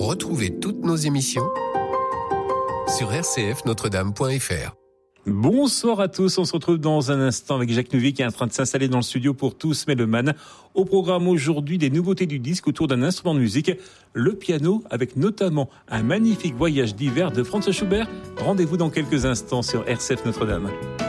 Retrouvez toutes nos émissions sur rcfnotredame.fr. Bonsoir à tous, on se retrouve dans un instant avec Jacques Nouvier qui est en train de s'installer dans le studio pour tous mélomanes. Au programme aujourd'hui, des nouveautés du disque autour d'un instrument de musique, le piano, avec notamment un magnifique voyage d'hiver de Franz Schubert. Rendez-vous dans quelques instants sur RCF Notre-Dame.